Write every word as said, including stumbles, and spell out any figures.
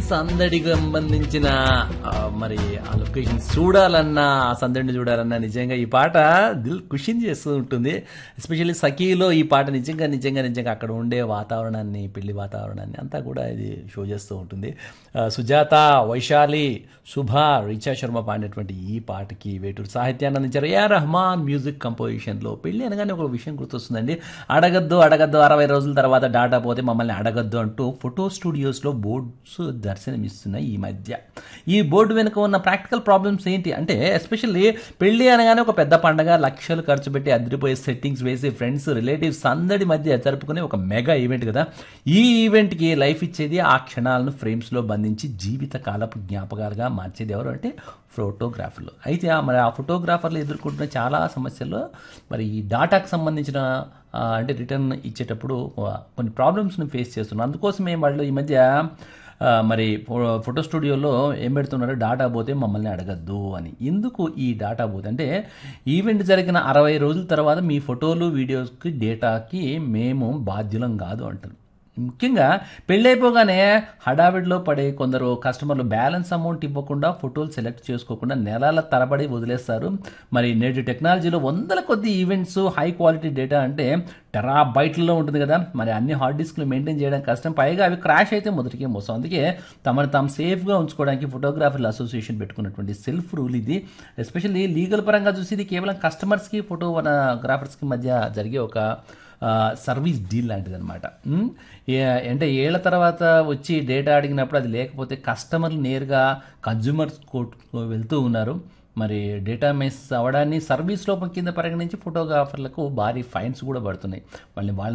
సందడికి సంబంధించిన ఆ, మరి ఆ లొకేషన్స్ చూడాలన్నా ఆ సందడిని చూడాలన్నా నిజంగా ఈ పాట దిల్ ఖుషిని చేస్తూ ఉంటుంది. ఎస్పెషల్లీ సఖీలో ఈ పాట నిజంగా నిజంగా నిజంగా అక్కడ ఉండే వాతావరణాన్ని, పెళ్లి వాతావరణాన్ని అంతా కూడా ఇది షో చేస్తూ ఉంటుంది. ఆ, సుజాత, వైశాలి, శుభ, రిచా శర్మ పాడినటువంటి ఈ పాటకి వేటూరు సాహిత్యాన్ని అందించారు. AR Rahman music కంపోజిషన్లో. పెళ్లి అనగానే ఒక విషయం గుర్తొస్తుందండి. అడగద్దు అడగద్దు అరవై రోజుల తర్వాత డాటా పోతే మమ్మల్ని అడగద్దు అంటూ ఫోటో స్టూడియోస్లో బోర్డ్స్ దర్శనమిస్తున్నాయి ఈ మధ్య. ఈ బోర్డు వెనుక ఉన్న ప్రాక్టికల్ ప్రాబ్లమ్స్ ఏంటి అంటే, ఎస్పెషల్లీ పెళ్లి అనగానే ఒక పెద్ద పండగ, లక్షలు ఖర్చు పెట్టి అదిరిపోయే సెట్టింగ్స్ వేసి ఫ్రెండ్స్ రిలేటివ్స్ అందరి మధ్య జరుపుకునే ఒక మెగా ఈవెంట్ కదా. ఈ ఈవెంట్కి లైఫ్ ఇచ్చేది, ఆ క్షణాలను ఫ్రేమ్స్లో బంధించి జీవితకాలపు జ్ఞాపకాలుగా మార్చేది ఎవరు అంటే ఫోటోగ్రాఫర్లు. అయితే ఆ మరి ఆ ఫోటోగ్రాఫర్లు ఎదుర్కొంటున్న చాలా సమస్యల్లో మరి ఈ డాటాకు సంబంధించిన ఆ, అంటే రిటర్న్ ఇచ్చేటప్పుడు ఆ, కొన్ని ప్రాబ్లమ్స్ని ఫేస్ చేస్తున్నారు. అందుకోసమే వాళ్ళు ఈ మధ్య ఆ, మరి ఫో- ఫోటో స్టూడియోలో ఏం పెడుతున్నారు, డాటా పోతే మమ్మల్ని అడగద్దు అని. ఎందుకు ఈ డాటా పోతే అంటే, ఈవెంట్ జరిగిన అరవై రోజుల తర్వాత మీ ఫోటోలు వీడియోస్కి డేటాకి మేము బాధ్యులం కాదు అంటారు. ముఖ్యంగా పెళ్ళైపోగానే హడావిడిలో పడే కొందరు కస్టమర్లు బ్యాలెన్స్ అమౌంట్ ఇవ్వకుండా ఫోటోలు సెలెక్ట్ చేసుకోకుండా నెలల తరబడి వదిలేస్తారు. మరి నేటి టెక్నాలజీలో వందల కొద్ది ఈవెంట్స్, హై క్వాలిటీ డేటా అంటే టెరా బైట్లలో ఉంటుంది కదా. మరి అన్ని హార్డ్ డిస్క్లు మెయింటైన్ చేయడం కష్టం, పైగా అవి క్రాష్ అయితే మొదటికే మోసం. అందుకే తమను తాము సేఫ్గా ఉంచుకోవడానికి ఫోటోగ్రాఫర్ల అసోసియేషన్ పెట్టుకున్నటువంటి సెల్ఫ్ రూల్ ఇది. ఎస్పెషల్లీ లీగల్ పరంగా చూసి ఇది కేవలం కస్టమర్స్కి, ఫోటోగ్రాఫర్స్కి మధ్య జరిగే ఒక ఆ, సర్వీస్ డీల్ లాంటిది అనమాట. అంటే ఏళ్ల తర్వాత వచ్చి డేటా అడిగినప్పుడు అది లేకపోతే కస్టమర్లు నేరుగా కన్జ్యూమర్స్ కోర్టుకు వెళ్తూ ఉన్నారు. మరి డేటా మిస్ అవ్వడాన్ని సర్వీస్ లోపం కింద పరిగణించి ఫోటోగ్రాఫర్లకు భారీ ఫైన్స్ కూడా పడుతున్నాయి. మళ్ళీ వాళ్ళ